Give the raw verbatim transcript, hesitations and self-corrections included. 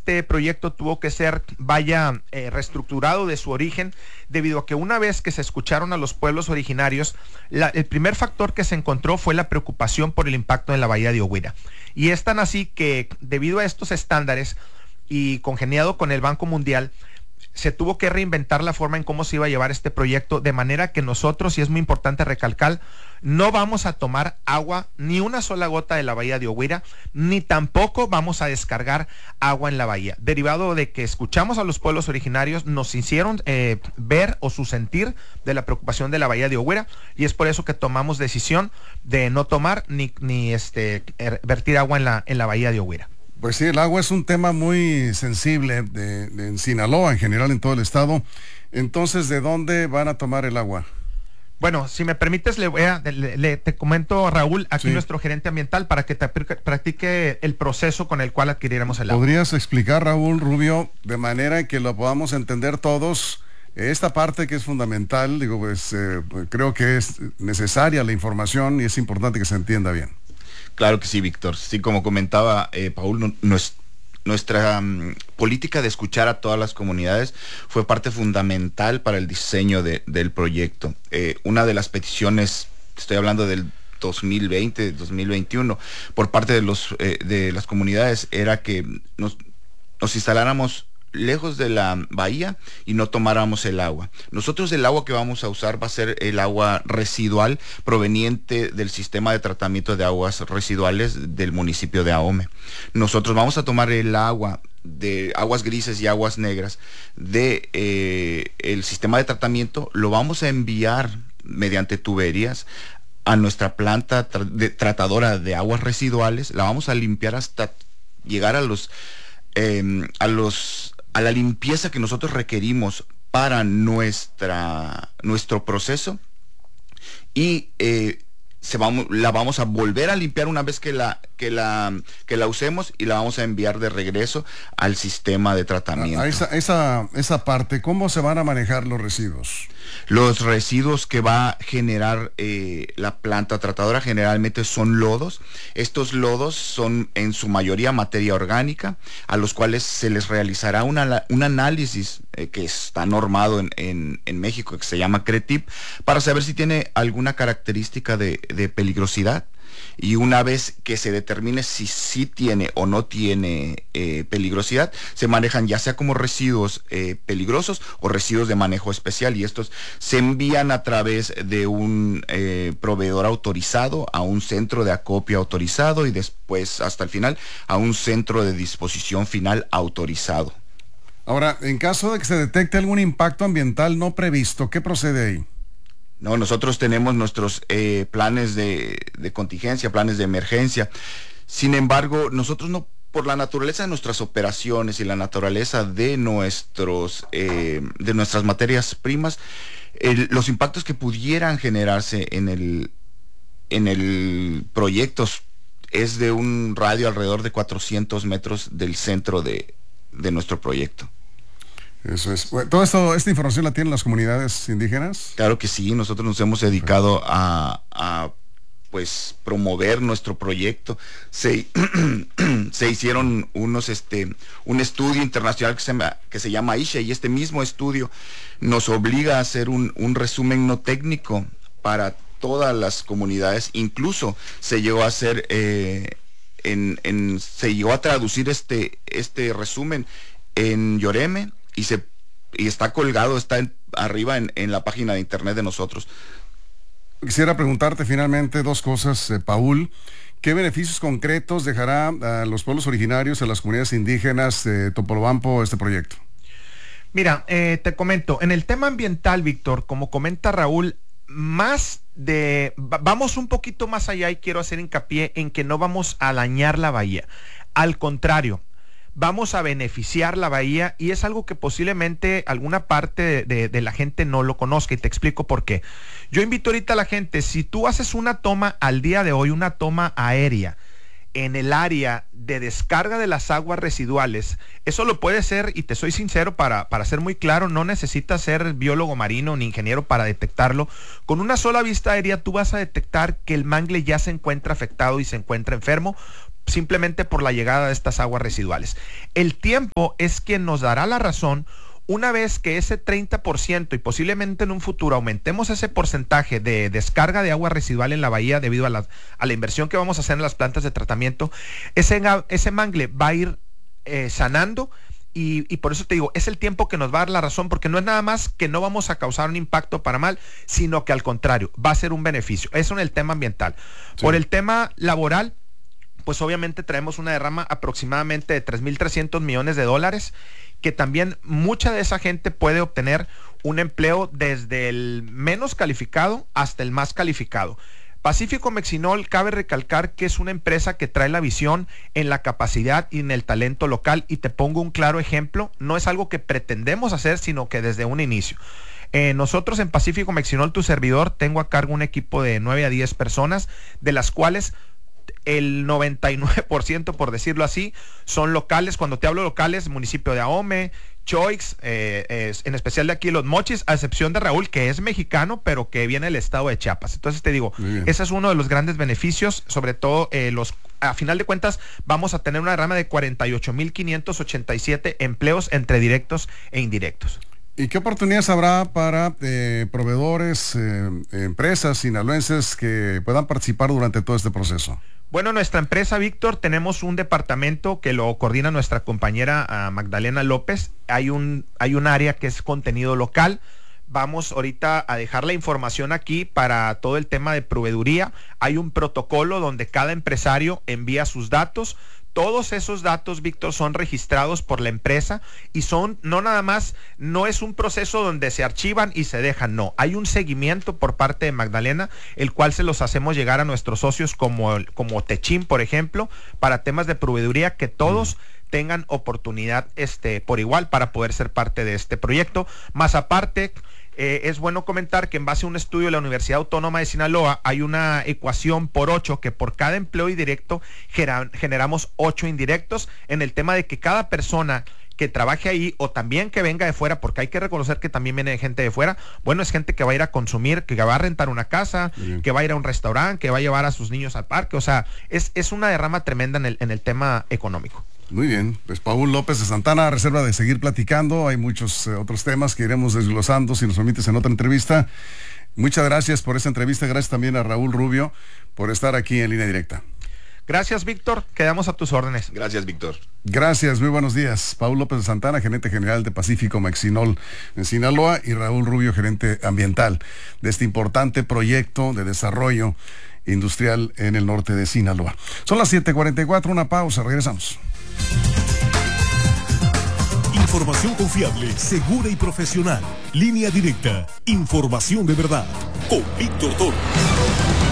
este proyecto tuvo que ser, vaya, eh, reestructurado de su origen, debido a que una vez que se escucharon a los pueblos originarios, la, el primer factor que se encontró fue la preocupación por el impacto en la bahía de Ojwira. Y es tan así que, debido a estos estándares y congeniado con el Banco Mundial, se tuvo que reinventar la forma en cómo se iba a llevar este proyecto, de manera que nosotros, y es muy importante recalcar, no vamos a tomar agua, ni una sola gota de la bahía de Ojwira, ni tampoco vamos a descargar agua en la bahía. Derivado de que escuchamos a los pueblos originarios, nos hicieron eh, ver o su sentir de la preocupación de la bahía de Ojwira, y es por eso que tomamos decisión de no tomar ni, ni este, vertir agua en la, en la bahía de Ojwira. Pues sí, el agua es un tema muy sensible de, de, en Sinaloa, en general en todo el estado. Entonces, ¿de dónde van a tomar el agua? Bueno, si me permites, le voy a, le, le, te comento, Raúl, aquí sí. nuestro gerente ambiental, para que te practique el proceso con el cual adquiriremos el agua. ¿Podrías explicar, Raúl Rubio, de manera que lo podamos entender todos, esta parte que es fundamental? Digo, pues eh, creo que es necesaria la información y es importante que se entienda bien. Claro que sí, Víctor. Sí, como comentaba eh, Paul, no, no es, nuestra um, política de escuchar a todas las comunidades fue parte fundamental para el diseño de, del proyecto. Eh, una de las peticiones, estoy hablando del dos mil veinte, dos mil veintiuno, por parte de, los, eh, de las comunidades, era que nos, nos instaláramos lejos de la bahía y no tomáramos el agua. Nosotros el agua que vamos a usar va a ser el agua residual proveniente del sistema de tratamiento de aguas residuales del municipio de Ahome. Nosotros vamos a tomar el agua de aguas grises y aguas negras de eh, el sistema de tratamiento, lo vamos a enviar mediante tuberías a nuestra planta tra- de, tratadora de aguas residuales. La vamos a limpiar hasta llegar a los eh, a los a la limpieza que nosotros requerimos para nuestra, nuestro proceso, y eh, se vamos, la vamos a volver a limpiar una vez que la, que, la, que la usemos, y la vamos a enviar de regreso al sistema de tratamiento. A esa, esa, esa parte, ¿cómo se van a manejar los residuos? Los residuos que va a generar eh, la planta tratadora generalmente son lodos. Estos lodos son en su mayoría materia orgánica, a los cuales se les realizará una, un análisis eh, que está normado en, en, en México, que se llama CRETIP, para saber si tiene alguna característica de, de peligrosidad. Y una vez que se determine si sí tiene o no tiene eh, peligrosidad, se manejan ya sea como residuos eh, peligrosos o residuos de manejo especial, y estos se envían a través de un eh, proveedor autorizado a un centro de acopio autorizado, y después hasta el final a un centro de disposición final autorizado. Ahora, en caso de que se detecte algún impacto ambiental no previsto, ¿qué procede ahí? No, nosotros tenemos nuestros eh, planes de, de contingencia, planes de emergencia. Sin embargo, nosotros no, por la naturaleza de nuestras operaciones y la naturaleza de nuestros eh, de nuestras materias primas, el, los impactos que pudieran generarse en el en el proyecto es de un radio alrededor de cuatrocientos metros del centro de, de nuestro proyecto. Eso es. Bueno, ¿todo esto, esta información la tienen las comunidades indígenas? Claro que sí, nosotros nos hemos dedicado a, a pues promover nuestro proyecto. Se, se hicieron unos este un estudio internacional que se, que se llama I S H E, y este mismo estudio nos obliga a hacer un, un resumen no técnico para todas las comunidades. Incluso se llegó a hacer eh, en, en se llegó a traducir este este resumen en Yoreme, y se y está colgado, está en, arriba en, en la página de internet de nosotros. Quisiera preguntarte finalmente dos cosas, eh, Paul. ¿Qué beneficios concretos dejará a los pueblos originarios, a las comunidades indígenas de Topolobampo este proyecto? Mira, eh, te comento, en el tema ambiental, Víctor, como comenta Raúl, más de, vamos un poquito más allá, y quiero hacer hincapié en que no vamos a dañar la bahía. Al contrario, vamos a beneficiar la bahía, y es algo que posiblemente alguna parte de, de, de la gente no lo conozca, y te explico por qué. Yo invito ahorita a la gente, si tú haces una toma al día de hoy, una toma aérea en el área de descarga de las aguas residuales, eso lo puede ser, y te soy sincero, para, para ser muy claro, no necesitas ser biólogo marino ni ingeniero para detectarlo. Con una sola vista aérea tú vas a detectar que el mangle ya se encuentra afectado y se encuentra enfermo simplemente por la llegada de estas aguas residuales. El tiempo es quien nos dará la razón una vez que ese treinta por ciento y posiblemente en un futuro aumentemos ese porcentaje de descarga de agua residual en la bahía debido a la, a la inversión que vamos a hacer en las plantas de tratamiento, ese, ese mangle va a ir eh, sanando. Y, y por eso te digo, es el tiempo que nos va a dar la razón, porque no es nada más que no vamos a causar un impacto para mal, sino que al contrario, va a ser un beneficio. Eso en el tema ambiental. Sí. Por el tema laboral, pues obviamente traemos una derrama aproximadamente de tres mil trescientos millones de dólares, que también mucha de esa gente puede obtener un empleo desde el menos calificado hasta el más calificado. Pacífico Mexinol, cabe recalcar que es una empresa que trae la visión en la capacidad y en el talento local, y te pongo un claro ejemplo, no es algo que pretendemos hacer, sino que desde un inicio. Eh, nosotros en Pacífico Mexinol, tu servidor, tengo a cargo un equipo de nueve a diez personas, de las cuales el noventa y nueve por ciento, por decirlo así, son locales. Cuando te hablo locales, municipio de Ahome, Choix, eh, es, en especial de aquí Los Mochis, a excepción de Raúl, que es mexicano, pero que viene del estado de Chiapas. Entonces te digo, ese es uno de los grandes beneficios, sobre todo eh, los, a final de cuentas, vamos a tener una rama de cuarenta y ocho mil quinientos ochenta y siete empleos entre directos e indirectos. ¿Y qué oportunidades habrá para eh, proveedores, eh, empresas sinaloenses que puedan participar durante todo este proceso? Bueno, nuestra empresa, Víctor, tenemos un departamento que lo coordina nuestra compañera uh, Magdalena López. Hay un, hay un área que es contenido local. Vamos ahorita a dejar la información aquí para todo el tema de proveeduría. Hay un protocolo donde cada empresario envía sus datos. Todos esos datos, Víctor, son registrados por la empresa y son, no nada más, no es un proceso donde se archivan y se dejan, no. Hay un seguimiento por parte de Magdalena, el cual se los hacemos llegar a nuestros socios como, como Techin, por ejemplo, para temas de proveeduría, que todos mm. tengan oportunidad este, por igual para poder ser parte de este proyecto. Más aparte, Eh, es bueno comentar que en base a un estudio de la Universidad Autónoma de Sinaloa hay una ecuación por ocho, que por cada empleo indirecto genera, generamos ocho indirectos, en el tema de que cada persona que trabaje ahí o también que venga de fuera, porque hay que reconocer que también viene gente de fuera, bueno, es gente que va a ir a consumir, que va a rentar una casa, que va a ir a un restaurante, que va a llevar a sus niños al parque, o sea, es, es una derrama tremenda en el, en el tema económico. Muy bien, pues Paul López de Santana, a reserva de seguir platicando, hay muchos eh, otros temas que iremos desglosando, si nos permites, en otra entrevista. Muchas gracias por esta entrevista, gracias también a Raúl Rubio por estar aquí en Línea Directa. Gracias, Víctor, quedamos a tus órdenes. Gracias, Víctor. Gracias, muy buenos días. Paul López de Santana, gerente general de Pacífico Mexinol en Sinaloa, y Raúl Rubio, gerente ambiental de este importante proyecto de desarrollo industrial en el norte de Sinaloa. Son las siete cuarenta y cuatro, una pausa, regresamos. Información confiable, segura y profesional. Línea Directa. Información de verdad. Con Víctor Toro.